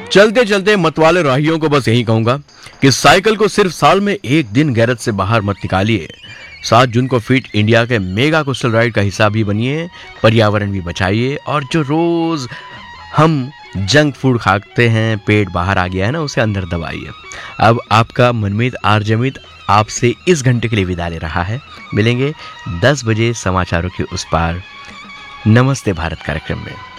चलते चलते मतवाले राहियों को बस यही कहूंगा कि साइकिल को सिर्फ साल में एक दिन गैरेज से बाहर मत निकालिए। 7 जून को फिट इंडिया के मेगा कोस्टल राइड का हिस्सा भी बनिए, पर्यावरण भी बचाइए और जो रोज हम जंक फूड खाते हैं, पेट बाहर आ गया है ना, उसे अंदर दबाइए। अब आपका मनमीत आरजमित आपसे इस घंटे के लिए विदा ले रहा है। मिलेंगे 10 बजे समाचारों के उस पार नमस्ते भारत कार्यक्रम में।